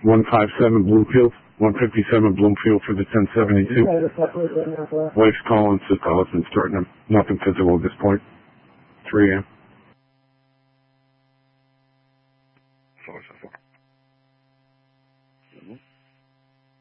157 Bloomfield. 157 Bloomfield for the 1072. Wife's calling, says the husband's threatening him. Nothing physical at this point. 3 a.m.